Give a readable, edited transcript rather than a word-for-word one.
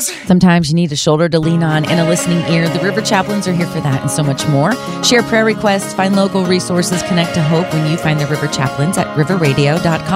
Sometimes you need a shoulder to lean on and a listening ear. The River Chaplains are here for that and so much more. Share prayer requests, find local resources, connect to hope when you find the River Chaplains at riverradio.com.